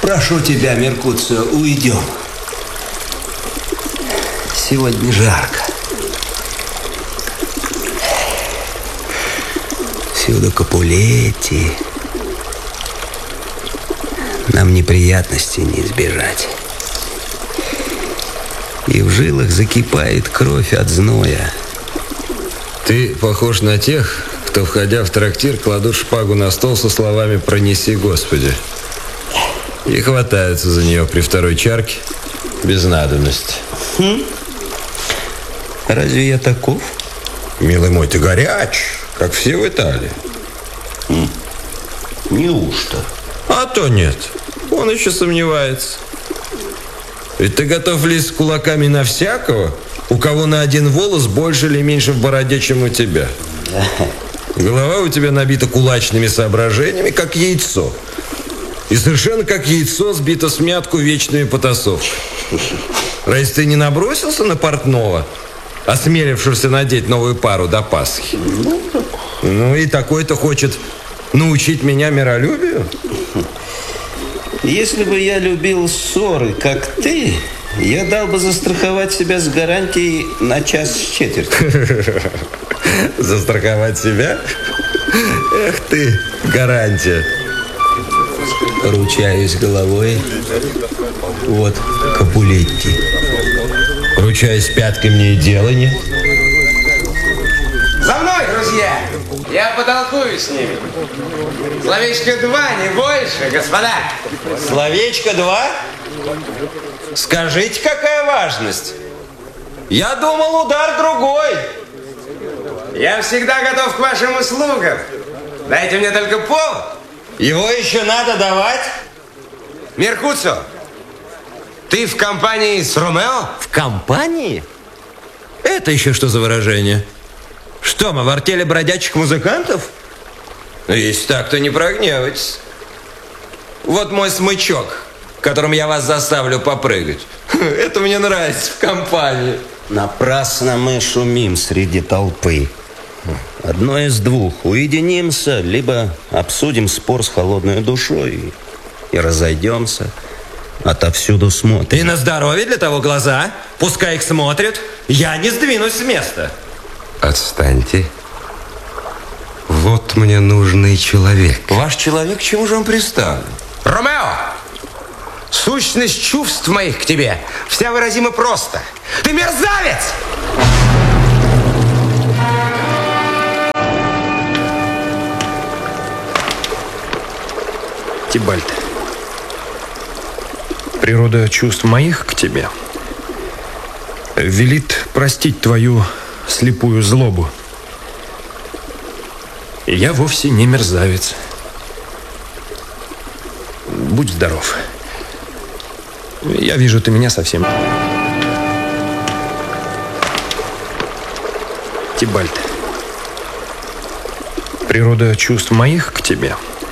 Прошу тебя, Меркуцио, уйдем. Сегодня жарко. Всюду Капулетти. Нам неприятностей не избежать. И в жилах закипает кровь от зноя. Ты похож на тех, кто, входя в трактир, кладут шпагу на стол со словами «Пронеси, Господи». И хватаются за нее при второй чарке без надобности. Разве я таков? Милый мой, ты горяч, как все в Италии. Неужто? А то нет. Он еще сомневается. Ведь ты готов лезть с кулаками на всякого, у кого на один волос больше или меньше в бороде, чем у тебя. Голова у тебя набита кулачными соображениями, как яйцо. И совершенно как яйцо сбито смятку вечными потасовками. Разве ты не набросился на портного, осмелившегося надеть новую пару до Пасхи? Ну и такой-то хочет научить меня миролюбию? Если бы я любил ссоры, как ты, я дал бы застраховать себя с гарантией на 1.25. Застраховать себя? Эх ты, гарантия. Ручаюсь головой. Вот Капулетти. Ручаюсь пяткой, мне и дела нет. За мной, друзья! Я потолкую с ними. Словечко 2, не больше, господа. Словечко 2? Скажите, какая важность? Я думал, удар другой. Я всегда готов к вашим услугам. Дайте мне только повод. Его еще надо давать? Меркуцио, ты в компании с Ромео? В компании? Это еще что за выражение? Что, мы в артели бродячих музыкантов? Если так, то не прогневайтесь. Вот мой смычок, которым я вас заставлю попрыгать. Это мне нравится в компании. Напрасно мы шумим среди толпы. Одно из двух. Уединимся, либо обсудим спор с холодной душой и разойдемся. Отовсюду смотрим. Ты на здоровье для того глаза? Пускай их смотрят. Я не сдвинусь с места. Отстаньте. Вот мне нужный человек. Ваш человек, к чему же он приставлен? Ромео, сущность чувств моих к тебе вся выразима просто. Ты мерзавец! Тибальт, природа чувств моих к тебе велит простить твою слепую злобу. И я вовсе не мерзавец. Будь здоров. Я вижу, ты меня совсем... Тибальт, природа чувств моих к тебе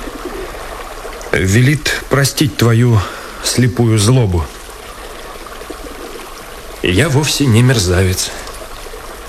велит простить твою слепую злобу. И я вовсе не мерзавец.